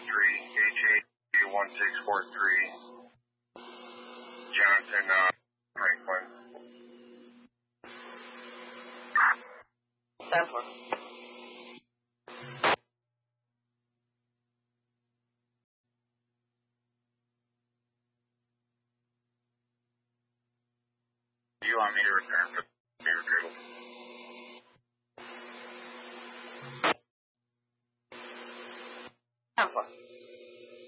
1643, Johnson, Franklin. 10-4. Do you want me to return for the retrieval?